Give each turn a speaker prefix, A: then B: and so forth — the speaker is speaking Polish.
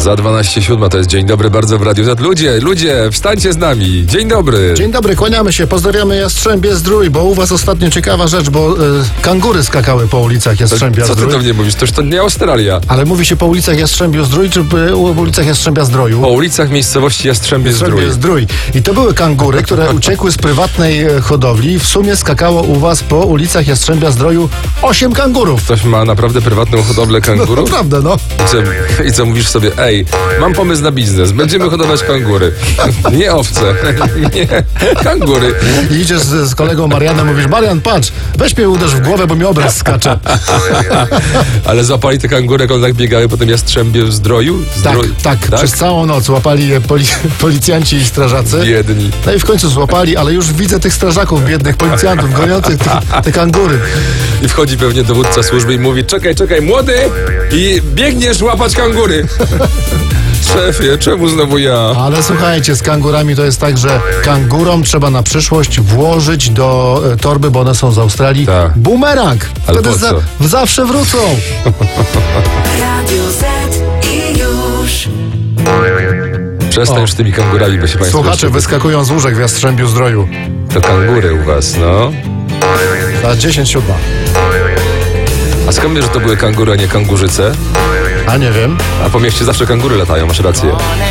A: Za 12:07 to jest Dzień Dobry bardzo w Radiu Z. Ludzie, wstańcie z nami. Dzień dobry.
B: Dzień dobry, kłaniamy się, pozdrawiamy Jastrzębie Zdrój, bo u was ostatnio ciekawa rzecz, bo kangury skakały po ulicach Jastrzębia
A: Co ty
B: Zdrój.
A: do mnie mówisz? To nie Australia.
B: Ale mówi się po ulicach Jastrzębiu Zdrój, czy po ulicach Jastrzębia Zdroju?
A: Po ulicach miejscowości Jastrzębie Zdrój.
B: Zdrój. I to były kangury, które uciekły z prywatnej hodowli. W sumie skakało u was po ulicach Jastrzębia Zdroju 8 kangurów.
A: Ktoś ma naprawdę prywatną hodowlę kangurów?
B: Naprawdę, no.
A: I co mówisz sobie? Ej, mam pomysł na biznes. Będziemy hodować kangury. Nie owce. Nie, kangury.
B: I idziesz z kolegą Marianem, mówisz: Marian, patrz, weź mnie uderz w głowę, bo mi obraz skacze.
A: Ale złapali te kangury, jak one tak biegały po tym Jastrzębiu Zdroju?
B: Tak, przez całą noc łapali je policjanci i strażacy.
A: Biedni.
B: No i w końcu złapali, ale już widzę tych strażaków, biednych policjantów, goniących te kangury.
A: I wchodzi pewnie dowódca służby i mówi: czekaj, młody! I biegniesz łapać kangury. Szefie, czemu znowu ja?
B: Ale słuchajcie, z kangurami to jest tak, że kangurom trzeba na przyszłość włożyć do torby, bo one są z Australii,
A: Tak.
B: bumerang.
A: Ale
B: Wtedy
A: po co?
B: zawsze wrócą.
C: Radio Z i już.
A: Przestań już z tymi kangurami, by się państwo...
B: Słuchacze wyskakują z łóżek w Jastrzębiu Zdroju.
A: To kangury u was, no.
B: Za 10:07.
A: A skąd wiesz, że to były kangury, a nie kangurzyce?
B: A nie wiem.
A: A po mieście zawsze kangury latają, masz rację.